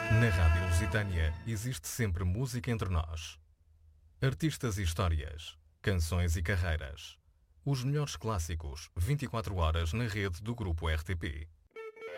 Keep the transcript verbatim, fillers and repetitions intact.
Na Rádio Lusitânia existe sempre música entre nós. Artistas e histórias, canções e carreiras. Os melhores clássicos, vinte e quatro horas na rede do Grupo R T P.